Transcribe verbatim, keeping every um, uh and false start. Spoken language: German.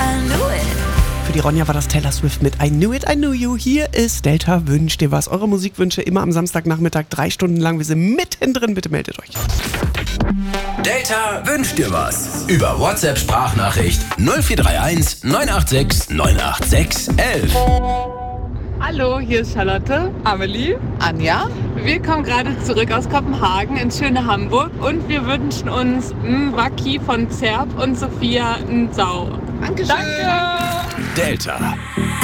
I knew it. Für die Ronja war das Taylor Swift mit I Knew It, I Knew You. Hier ist Delta Wünsch dir was. Eure Musikwünsche immer am Samstagnachmittag, drei Stunden lang. Wir sind mittendrin, bitte meldet euch. Delta wünscht dir was. Über WhatsApp-Sprachnachricht null vier drei eins neun acht sechs neun acht sechs elf. Hallo, hier ist Charlotte, Amelie, Anja. Wir kommen gerade zurück aus Kopenhagen ins schöne Hamburg und wir wünschen uns Mwaki von Zerb und Sophia Nsau. Dankeschön. Danke. Delta.